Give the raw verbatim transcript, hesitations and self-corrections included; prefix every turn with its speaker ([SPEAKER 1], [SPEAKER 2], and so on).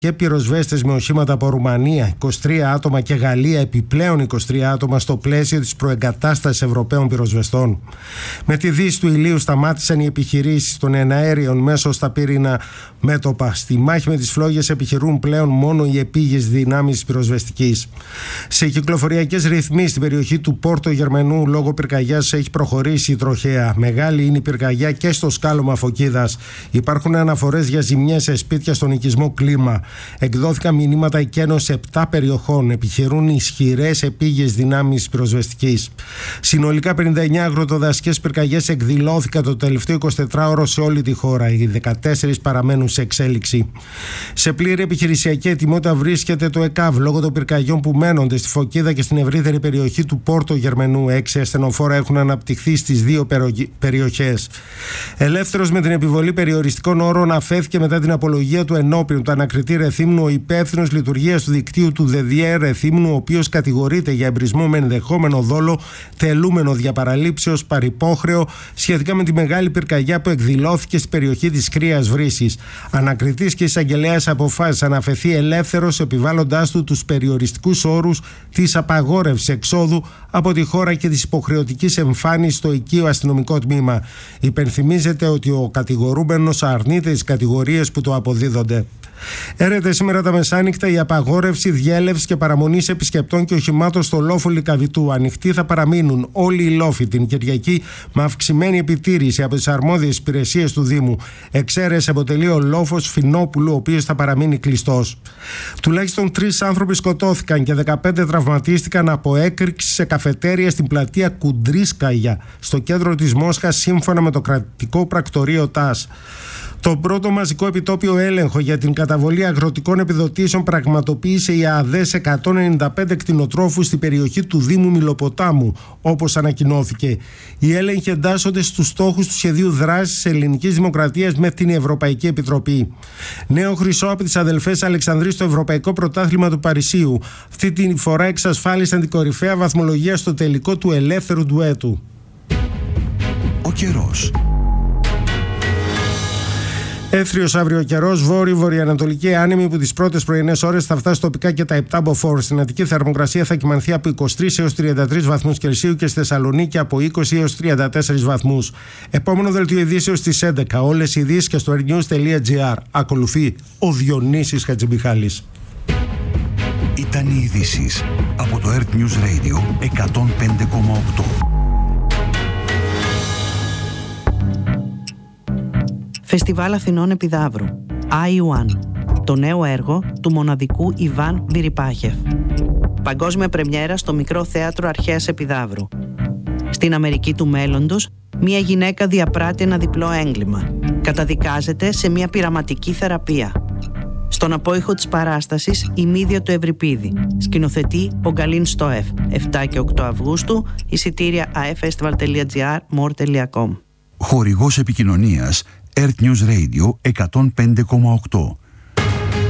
[SPEAKER 1] και πυροσβέστες με οχήματα από Ρουμανία, είκοσι τρία άτομα, και Γαλλία, επιπλέον είκοσι τρία άτομα, στο πλαίσιο της προεγκατάστασης Ευρωπαίων πυροσβεστών. Με τη δύση του ηλίου σταμάτησαν οι επιχειρήσεις των εναέριων μέσω στα πύρινα μέτωπα. Στη μάχη με τις φλόγες επιχειρούν πλέον μόνο οι επίγειες δυνάμεις της πυροσβεστικής. Σε κυκλοφοριακές ρυθμίσεις στην περιοχή του Πόρτο Γερμενού λόγω πυρκαγιάς έχει προχωρήσει η τροχέα. Μεγάλη είναι η πυρκαγιά και στο σκάλωμα Φωκίδας. Υπάρχουν αναφορές για ζημιές σε σπίτια στον οικισμό Κλίμα. Εκδόθηκαν μηνύματα εκένωσης επτά περιοχών. Επιχειρούν ισχυρές επίγειες δυνάμεις πυροσβεστικής. Συνολικά πενήντα εννέα αγροτοδασικές πυρκαγιές εκδηλώθηκαν το τελευταίο εικοσιτετράωρο σε όλη τη χώρα. Οι δεκατέσσερις παραμένουν σε εξέλιξη. Σε πλήρη επιχειρησιακή ετοιμότητα βρίσκεται το ΕΚΑΒ λόγω των πυρκαγιών που μένονται στη Φωκίδα και στην ευρύτερη περιοχή του Πόρτο Γερμενού. Έξι ασθενοφόρα έχουν αναπτυχθεί στις δύο περιοχές. Ελεύθερος με την επιβολή περιοριστικών όρων αφέθηκε μετά την απολογία του ενώπιον του ανακριτή Ρεθύμνου ο υπεύθυνος λειτουργίας του δικτύου του ΔΕΔΙΕ Ρεθύμνου, ο οποίος κατηγορείται για εμπρισμό με ενδεχόμενο δόλο, τελούμενο διαπαραλήψεως, παρυπόχρεο σχετικά με τη μεγάλη πυρκαγιά που εκδηλώθηκε στην περιοχή της Κρίας Βρύσης. Ανακριτής και εισαγγελέας αποφάσισαν να αφαιθεί ελεύθερος, επιβάλλοντάς του τους περιοριστικούς όρους της απαγόρευσης εξόδου από τη χώρα και της υποχρεωτικής εμφάνισης στο οικείο αστυνομικό τμήμα. Υπενθυμίζεται ότι ο κατηγορούμενος αρνείται τις κατηγορίες που του αποδίδονται. Έρεται σήμερα τα μεσάνυχτα η απαγόρευση διέλευσης και παραμονής επισκεπτών και οχημάτων στο λόφο Λυκαβητού. Ανοιχτοί θα παραμείνουν όλοι οι λόφοι την Κυριακή με αυξημένη επιτήρηση από τις αρμόδιες υπηρεσίες του Δήμου. Εξαίρεση αποτελεί ο λόφος Φινόπουλου, ο οποίος θα παραμείνει κλειστός. Τουλάχιστον τρεις άνθρωποι σκοτώθηκαν και δεκαπέντε τραυματίστηκαν από έκρηξη σε καφετέρια στην πλατεία Κουντρίσκαγια, στο κέντρο της Μόσχας, σύμφωνα με το κρατικό πρακτορείο ΤΑΣ. Τον πρώτο μαζικό επιτόπιο έλεγχο για την καταβολή αγροτικών επιδοτήσεων πραγματοποίησε η ΑΔΕ σε εκατόν ενενήντα πέντε κτηνοτρόφους στην περιοχή του Δήμου Μιλοποτάμου, όπως ανακοινώθηκε. Οι έλεγχοι εντάσσονται στους στόχους του σχεδίου δράσης της Ελληνικής Δημοκρατίας με την Ευρωπαϊκή Επιτροπή. Νέο χρυσό από τις αδελφές Αλεξανδρής στο Ευρωπαϊκό Πρωτάθλημα του Παρισίου. Αυτή τη φορά εξασφάλισαν την κορυφαία βαθμολογία στο τελικό του ελεύθερου ντουέτου.
[SPEAKER 2] Ο καιρός.
[SPEAKER 1] Έθριος αύριο καιρός, βόρειο-βορειοανατολική άνεμη που τις πρώτες πρωινές ώρες θα φτάσει τοπικά και τα επτά μποφόρ. Στην Αττική θερμοκρασία θα κυμανθεί από είκοσι τρεις έως τριάντα τρεις βαθμούς Κελσίου και στη Θεσσαλονίκη από είκοσι έως τριάντα τέσσερις βαθμούς. Επόμενο δελτίο ειδήσεως στις έντεκα. Όλες οι ειδήσεις και στο airnews τελεία gr. Ακολουθεί ο Διονύσης Χατζημιχάλης.
[SPEAKER 2] Ήταν οι ειδήσεις από το Earth News Radio εκατόν πέντε κόμμα οκτώ.
[SPEAKER 3] Φεστιβάλ Αθηνών Επιδαύρου. άι ουάν. Το νέο έργο του μοναδικού Ιβάν Βιριπάχεφ. Παγκόσμια πρεμιέρα στο Μικρό Θέατρο Αρχαίας Επιδαύρου. Στην Αμερική του μέλλοντος, μια γυναίκα διαπράττει ένα διπλό έγκλημα. Καταδικάζεται σε μια πειραματική θεραπεία. Στον απόϊχο της παράστασης, η Μύδια του Ευρυπίδη. Σκηνοθετεί ο Γκαλίν Στόεφ. επτά και οκτώ Αυγούστου. Εισιτήρια α εφ festival τελεία gr, more τελεία com.
[SPEAKER 2] Χορηγός επικοινωνίας Earth News Radio εκατόν πέντε κόμμα οκτώ.